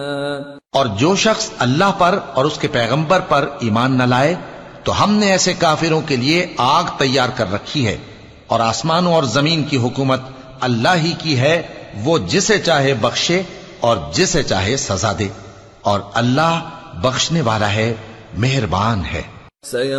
और जो शख्स अल्लाह पर और उसके पैगंबर पर ईमान न लाए तो हमने ऐसे काफिरों के लिए आग तैयार कर रखी है, और आसमानों और जमीन की हुकूमत अल्लाह ही की है, वो जिसे चाहे बख्शे और जिसे चाहे सजा दे, और अल्लाह बख्शने वाला है, मेहरबान है।